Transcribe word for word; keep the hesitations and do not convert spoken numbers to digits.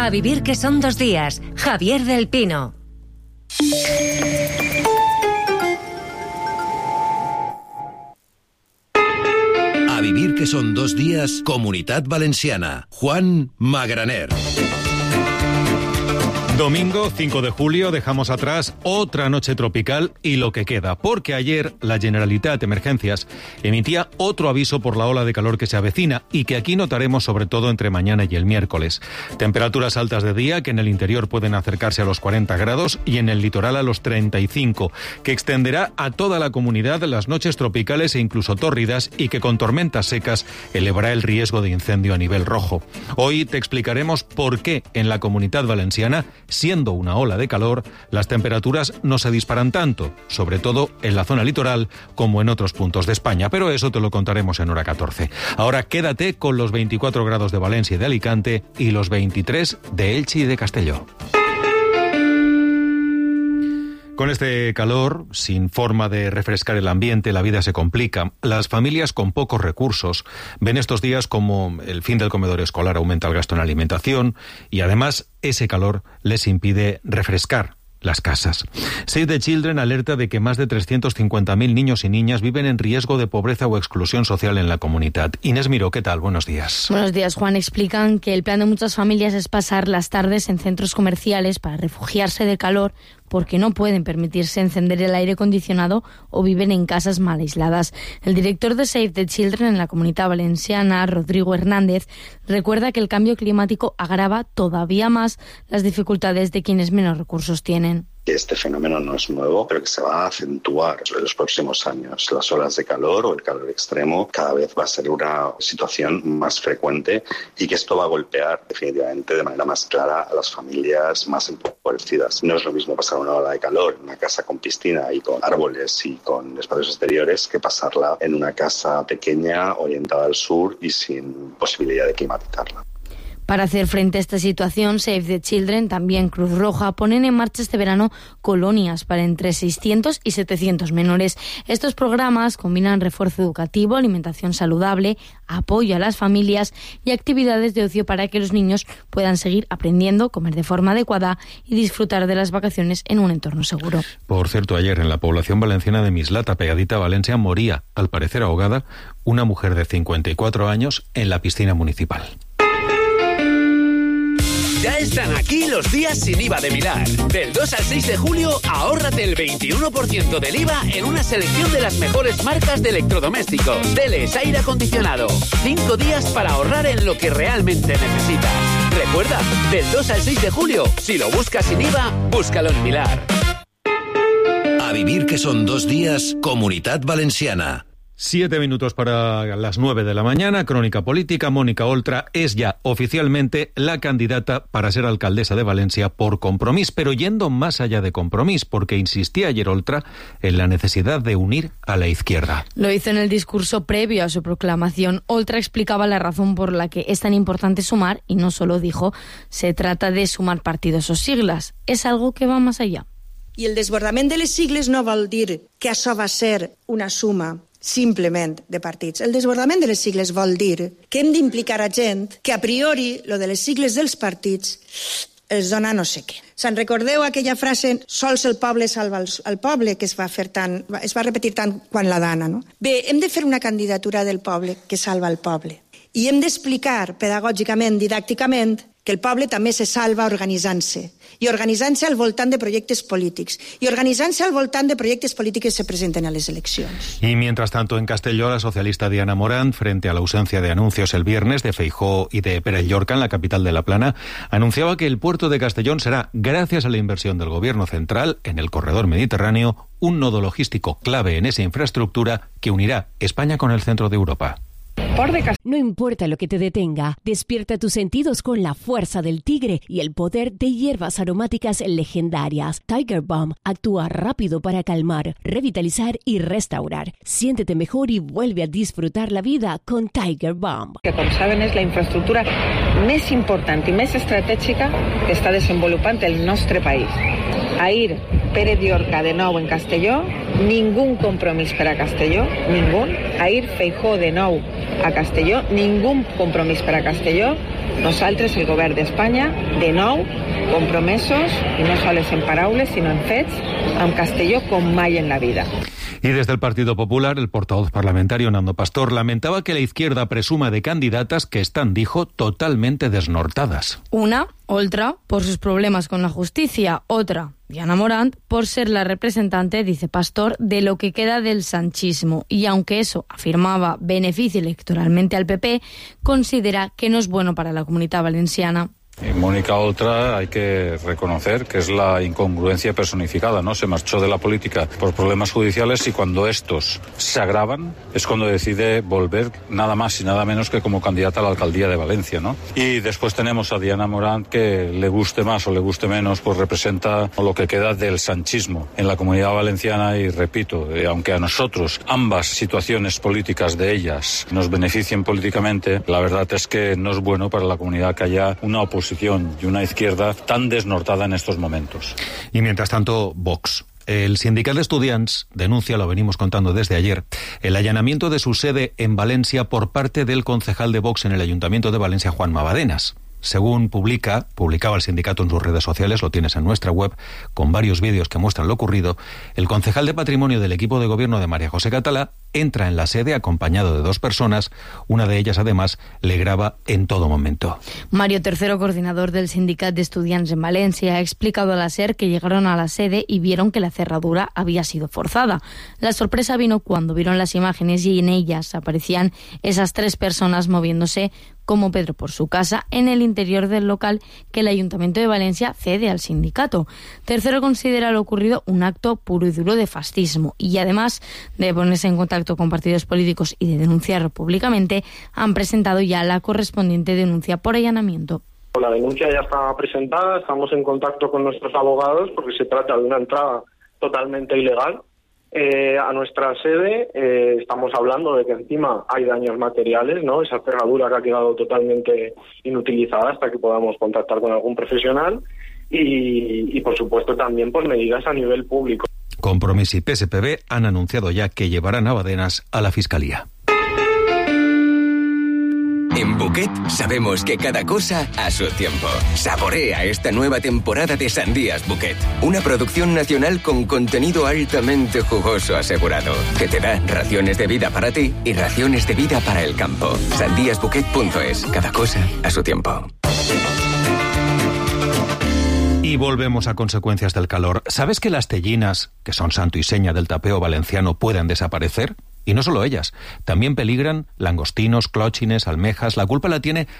A vivir que son dos días. Javier del Pino. A vivir que son dos días. Comunitat Valenciana. Juan Magraner. Domingo cinco de julio dejamos atrás otra noche tropical y lo que queda, porque ayer la Generalitat Emergencias emitía otro aviso por la ola de calor que se avecina y que aquí notaremos sobre todo entre mañana y el miércoles. Temperaturas altas de día que en el interior pueden acercarse a los cuarenta grados y en el litoral a los treinta y cinco, que extenderá a toda la comunidad las noches tropicales e incluso tórridas y que con tormentas secas elevará el riesgo de incendio a nivel rojo. Hoy te explicaremos por qué en la Comunidad Valenciana, siendo una ola de calor, las temperaturas no se disparan tanto, sobre todo en la zona litoral como en otros puntos de España, pero eso te lo contaremos en hora catorce. Ahora quédate con los veinticuatro grados de Valencia y de Alicante y los veintitrés de Elche y de Castelló. Con este calor, sin forma de refrescar el ambiente, la vida se complica. Las familias con pocos recursos ven estos días como el fin del comedor escolar aumenta el gasto en alimentación y además ese calor les impide refrescar las casas. Save the Children alerta de que más de trescientos cincuenta mil niños y niñas viven en riesgo de pobreza o exclusión social en la comunidad. Inés Miró, ¿qué tal? Buenos días. Buenos días, Juan. Explican que el plan de muchas familias es pasar las tardes en centros comerciales para refugiarse del calor porque no pueden permitirse encender el aire acondicionado o viven en casas mal aisladas. El director de Save the Children en la Comunidad Valenciana, Rodrigo Hernández, recuerda que el cambio climático agrava todavía más las dificultades de quienes menos recursos tienen. Que este fenómeno no es nuevo, pero que se va a acentuar en los próximos años. Las olas de calor o el calor extremo cada vez va a ser una situación más frecuente y que esto va a golpear definitivamente de manera más clara a las familias más empobrecidas. No es lo mismo pasar una ola de calor en una casa con piscina y con árboles y con espacios exteriores que pasarla en una casa pequeña orientada al sur y sin posibilidad de climatizarla. Para hacer frente a esta situación, Save the Children, también Cruz Roja, ponen en marcha este verano colonias para entre seiscientos y setecientos menores. Estos programas combinan refuerzo educativo, alimentación saludable, apoyo a las familias y actividades de ocio para que los niños puedan seguir aprendiendo, comer de forma adecuada y disfrutar de las vacaciones en un entorno seguro. Por cierto, ayer en la población valenciana de Mislata, pegadita a Valencia, moría, al parecer ahogada, una mujer de cincuenta y cuatro años en la piscina municipal. Ya están aquí los días sin I V A de Milar. Del dos al seis de julio, ahórrate el veintiuno por ciento del I V A en una selección de las mejores marcas de electrodomésticos. Teles, aire acondicionado. Cinco días para ahorrar en lo que realmente necesitas. Recuerda, del dos al seis de julio, si lo buscas sin I V A, búscalo en Milar. A vivir que son dos días. Comunitat Valenciana. Siete minutos para las nueve de la mañana. Crónica política. Mónica Oltra es ya oficialmente la candidata para ser alcaldesa de Valencia por Compromís, pero yendo más allá de Compromís, porque insistía ayer Oltra en la necesidad de unir a la izquierda. Lo hizo en el discurso previo a su proclamación. Oltra explicaba la razón por la que es tan importante sumar, y no solo dijo, se trata de sumar partidos o siglas. Es algo que va más allá. I el desbordament de les sigles no vol dir que això va ser una suma simplement de partits. El desbordament de les sigles vol dir que hem d'implicar a gent que a priori lo de les sigles dels partits els dona no sé què. Se'n recordeu aquella frase sols el poble salva el, el poble, que es va fer tant, es va repetir tant quan la dana, no? Bé, hem de fer una candidatura del poble que salva el poble. I hem d'explicar pedagògicament, didàcticament, que el poble també se salva organitzant-se, i organitzant-se al voltant de projectes polítics, i organitzant-se al voltant de projectes polítics que se presenten a les eleccions. Y mientras tanto, en Castelló, la socialista Diana Morant, frente a la ausencia de anuncios el viernes de Feijóo y de Pere Llorca en la capital de La Plana, anunciaba que el puerto de Castellón será, gracias a la inversión del gobierno central en el corredor mediterráneo, un nodo logístico clave en esa infraestructura que unirá España con el centro de Europa. No importa lo que te detenga, despierta tus sentidos con la fuerza del tigre y el poder de hierbas aromáticas legendarias. Tiger Balm actúa rápido para calmar, revitalizar y restaurar. Siéntete mejor y vuelve a disfrutar la vida con Tiger Balm. Que, com saben, és la infraestructura més important i més estratègica que està desenvolupant el nostre país. Ahir Pere Diorca de nou en Castelló, ningú compromís per a Castelló, ningú. Ahir Feijóo de nou a Castelló, ningú compromís per a Castelló. Nosaltres, el govern d'Espanya, de nou, compromesos, i no sols en paraules, sinó en fets, amb Castelló com mai en la vida. Y desde el Partido Popular, el portavoz parlamentario Nando Pastor lamentaba que la izquierda presuma de candidatas que están, dijo, totalmente desnortadas. Una, Oltra, por sus problemas con la justicia. Otra, Diana Morant, por ser la representante, dice Pastor, de lo que queda del sanchismo. Y aunque eso, afirmaba, beneficia electoralmente al P P, considera que no es bueno para la Comunidad Valenciana. Y Mónica Oltra, hay que reconocer que es la incongruencia personificada, ¿no? Se marchó de la política por problemas judiciales y cuando estos se agravan es cuando decide volver nada más y nada menos que como candidata a la alcaldía de Valencia, ¿no? Y después tenemos a Diana Morant, que le guste más o le guste menos, pues representa lo que queda del sanchismo en la Comunidad Valenciana y repito, eh, aunque a nosotros ambas situaciones políticas de ellas nos beneficien políticamente, la verdad es que no es bueno para la comunidad que haya una oposición y una izquierda tan desnortada en estos momentos. Y mientras tanto, Vox. El Sindicat de Estudiants denuncia, lo venimos contando desde ayer, el allanamiento de su sede en Valencia por parte del concejal de Vox en el Ayuntamiento de Valencia, Juanma Badenas. Según publica, publicaba el sindicato en sus redes sociales, lo tienes en nuestra web, con varios vídeos que muestran lo ocurrido, el concejal de Patrimonio del equipo de gobierno de María José Catalá entra en la sede acompañado de dos personas, una de ellas además le graba en todo momento. Mario Tercero, coordinador del Sindicat de Estudiants en Valencia, ha explicado a la SER que llegaron a la sede y vieron que la cerradura había sido forzada. La sorpresa vino cuando vieron las imágenes y en ellas aparecían esas tres personas moviéndose como Pedro por su casa en el interior del local que el Ayuntamiento de Valencia cede al sindicato. Tercero considera lo ocurrido un acto puro y duro de fascismo y además de ponerse en contacto con partidos políticos y de denunciarlo públicamente, han presentado ya la correspondiente denuncia por allanamiento. La denuncia ya está presentada, estamos en contacto con nuestros abogados porque se trata de una entrada totalmente ilegal eh, a nuestra sede. Eh, estamos hablando de que encima hay daños materiales, ¿no? Esa cerradura que ha quedado totalmente inutilizada hasta que podamos contactar con algún profesional y, y por supuesto también pues medidas a nivel público. Compromís y P S P B han anunciado ya que llevarán a Badenas a la Fiscalía. En Bouquet sabemos que cada cosa a su tiempo. Saborea esta nueva temporada de Sandías Bouquet, una producción nacional con contenido altamente jugoso asegurado, que te da raciones de vida para ti y raciones de vida para el campo. sandías bouquet punto es, cada cosa a su tiempo. Y volvemos a consecuencias del calor. ¿Sabes que las tellinas, que son santo y seña del tapeo valenciano, pueden desaparecer? Y no solo ellas, también peligran langostinos, clóchines, almejas. La culpa la tiene